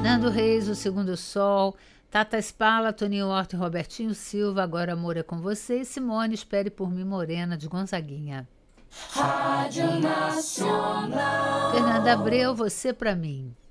Nando Reis, O Segundo Sol, Tata Spala, Toninho Horta e Robertinho Silva, Agora Amor é com Você, e Simone, Espere por Mim, Morena, de Gonzaguinha. Rádio Nacional. Fernanda Abreu, Você pra Mim.